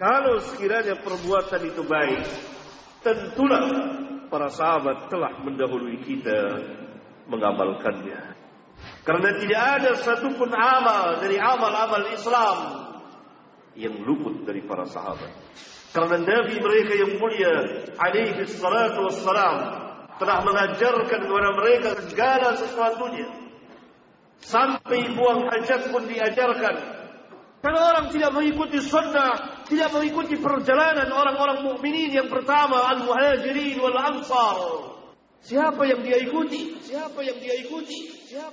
Kalau sekiranya perbuatan itu baik, tentulah para sahabat telah mendahului kita mengamalkannya. Karena tidak ada satupun amal dari amal-amal Islam yang luput dari para sahabat. Karena Nabi mereka yang mulia alaihi salatu wassalam telah mengajarkan kepada mereka segala sesuatunya. Sampai buang hajat pun diajarkan. Kalau orang tidak mengikuti sunnah, tidak mengikuti perjalanan orang-orang mukminin yang pertama, al-muhajirin wal ansar, siapa yang dia ikuti? Siapa yang dia ikuti? Siapa